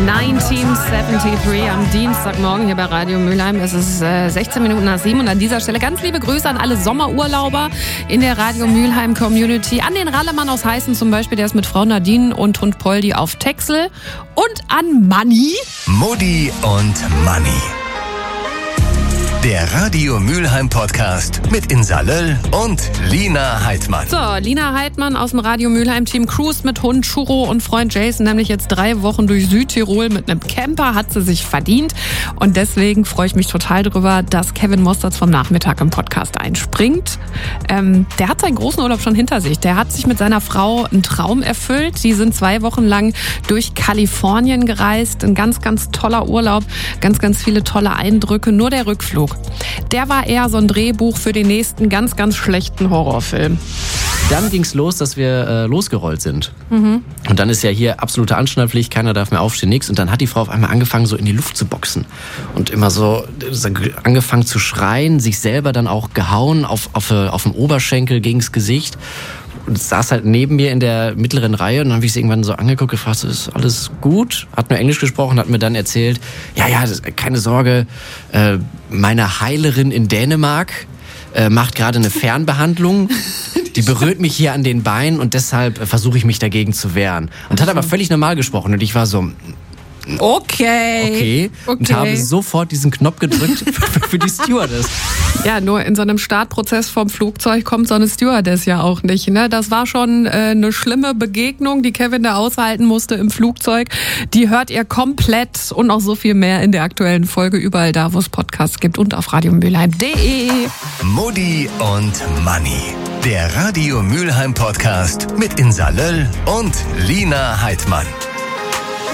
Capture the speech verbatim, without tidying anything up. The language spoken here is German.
neunzehnhundertdreiundsiebzig am Dienstagmorgen hier bei Radio Mülheim. Es ist äh, sechzehn Minuten nach sieben und an dieser Stelle ganz liebe Grüße an alle Sommerurlauber in der Radio Mülheim Community. An den Rallemann aus Heißen zum Beispiel, der ist mit Frau Nadine und Hund Poldi auf Texel. Und an Manni. Mutti und Manni. Der Radio Mülheim Podcast mit Insa Löll und Lina Heidmann. So, Lina Heidmann aus dem Radio Mülheim Team cruist mit Hund Churro und Freund Jason nämlich jetzt drei Wochen durch Südtirol mit einem Camper, hat sie sich verdient. Und deswegen freue ich mich total drüber, dass Kevin Mosterz vom Nachmittag im Podcast einspringt. Ähm, der hat seinen großen Urlaub schon hinter sich. Der hat sich mit seiner Frau einen Traum erfüllt. Die sind zwei Wochen lang durch Kalifornien gereist. Ein ganz, ganz toller Urlaub. Ganz, ganz viele tolle Eindrücke. Nur der Rückflug, der war eher so ein Drehbuch für den nächsten ganz, ganz schlechten Horrorfilm. Dann ging's los, dass wir äh, losgerollt sind. Mhm. Und dann ist ja hier absolute Anschnallpflicht, keiner darf mehr aufstehen, nix. Und dann hat die Frau auf einmal angefangen, so in die Luft zu boxen. Und immer so angefangen zu schreien, sich selber dann auch gehauen, auf, auf, auf dem Oberschenkel gegen's Gesicht. Und es saß halt neben mir in der mittleren Reihe und dann habe ich sie irgendwann so angeguckt, gefragt, ist alles gut? Hat mir Englisch gesprochen, hat mir dann erzählt, ja, ja, keine Sorge, äh, meine Heilerin in Dänemark äh, macht gerade eine Fernbehandlung. Die berührt mich hier an den Beinen und deshalb äh, versuche ich mich dagegen zu wehren. Und hat aber völlig normal gesprochen und ich war so... Okay. okay. Okay. Und habe sofort diesen Knopf gedrückt für die Stewardess. Ja, nur in so einem Startprozess vom Flugzeug kommt so eine Stewardess ja auch nicht. Ne? Das war schon äh, eine schlimme Begegnung, die Kevin da aushalten musste im Flugzeug. Die hört ihr komplett und noch so viel mehr in der aktuellen Folge überall da, wo es Podcasts gibt und auf radio mülheim punkt de. Mutti und Manni. Der Radio Mülheim Podcast mit Insa Löll und Lina Heidmann.